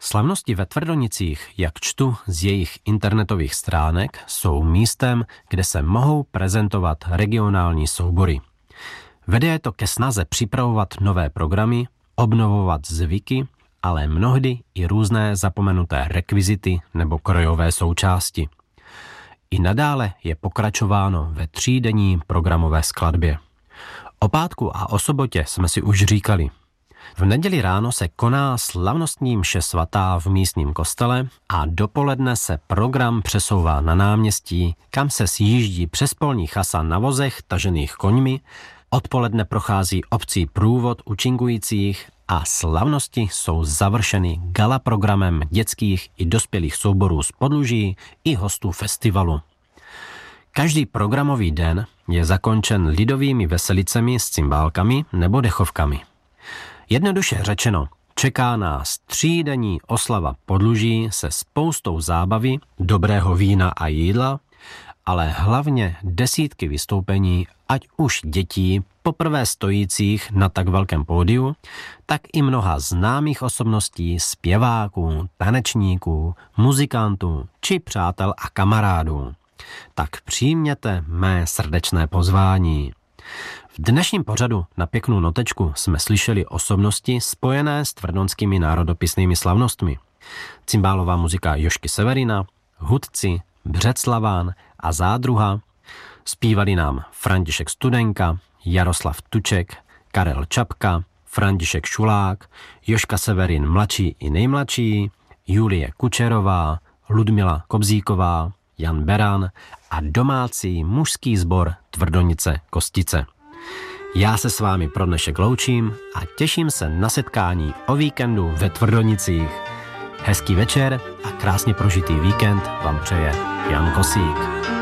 Slavnosti ve Tvrdonicích, jak čtu z jejich internetových stránek, jsou místem, kde se mohou prezentovat regionální soubory. Vede je to ke snaze připravovat nové programy, obnovovat zvyky, ale mnohdy i různé zapomenuté rekvizity nebo krojové součásti. I nadále je pokračováno ve 3denní programové skladbě. O pátku a o sobotě jsme si už říkali. V neděli ráno se koná slavnostní mše svatá v místním kostele a dopoledne se program přesouvá na náměstí, kam se sjíždí přes polní chasa na vozech tažených koňmi, odpoledne prochází obcí průvod účinkujících a slavnosti jsou završeny gala programem dětských i dospělých souborů z Podluží i hostů festivalu. Každý programový den je zakončen lidovými veselicemi s cymbálkami nebo dechovkami. Jednoduše řečeno, čeká nás 3denní oslava Podluží se spoustou zábavy, dobrého vína a jídla, ale hlavně desítky vystoupení, ať už dětí poprvé stojících na tak velkém pódiu, tak i mnoha známých osobností, zpěváků, tanečníků, muzikantů či přátel a kamarádů. Tak přijměte mé srdečné pozvání. V dnešním pořadu na pěknou notečku jsme slyšeli osobnosti spojené s tvrdonskými národopisnými slavnostmi. Cymbálová muzika Jožky Severina, hudci Břeclaván a Zádruha, zpívali nám František Studenka, Jaroslav Tuček, Karel Čapka, František Šulák, Jožka Severin mladší i nejmladší, Julie Kučerová, Ludmila Kobzíková, Jan Beran a domácí mužský sbor Tvrdonice Kostice. Já se s vámi pro dnešek loučím a těším se na setkání o víkendu ve Tvrdonicích. Hezký večer a krásně prožitý víkend vám přeje Jan Kosík.